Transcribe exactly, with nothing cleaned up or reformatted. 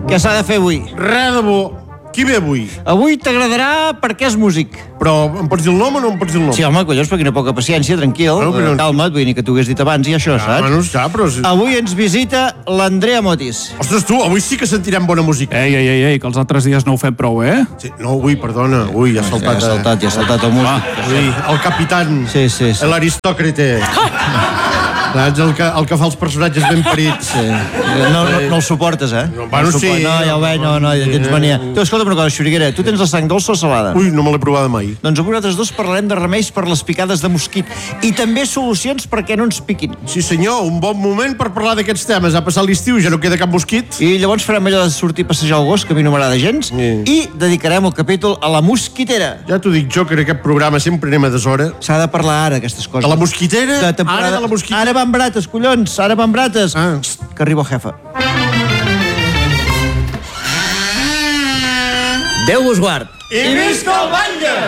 Què s'ha de fer avui? Res de bo. Qui ve avui? Avui t'agradarà perquè és músic. Però em pots dir el nom o no em pots dir el nom? Sí, home, collons, perquè no poca paciència, tranquil, Bueno, però- calma't, vull dir que t'ho hagués dit abans i això, Ah, saps? bueno, ja, però... si- Avui ens visita l'Andrea Motis. Ostres, tu, avui sí que sentirem bona música. Ei, ei, ei, ei, que els altres dies no ho fem prou, eh? Sí, no, ui, perdona, ui, ja ha Ja saltat. ha saltat, ja ha saltat el músic. Ui, el capitán, Sí, sí, sí. l'aristòcrata. Saps? El que, el que fa els personatges ben parits. Sí. No, no, no el suportes, eh? No, bueno, el suport- sí. No, ja ho veig, no, no, ja tens mania. Tu, escolta'm una cosa, Xuriguera, tu tens la sang dolça o salada? Ui, no me l'he provada mai. Doncs avui nosaltres dos parlarem de remeis per les picades de mosquit i també solucions perquè no ens piquin. Sí, senyor, un bon moment per parlar d'aquests temes. Ha passat l'estiu, ja no queda cap mosquit. I llavors farem allò de sortir a passejar el gos, que a mi no m'agrada gens, Sí. i dedicarem el capítol a la mosquitera. Ja t'ho dic jo, que en aquest programa sempre anem a deshora. S'ha de parlar ara, aquestes coses. De la mosquitera? De temporada... Ara de la mosquitera? Ara van brates, collons, ara van brates. Ah. Psst, que arriba el jefe. Déu vos guard. I visca el batlle!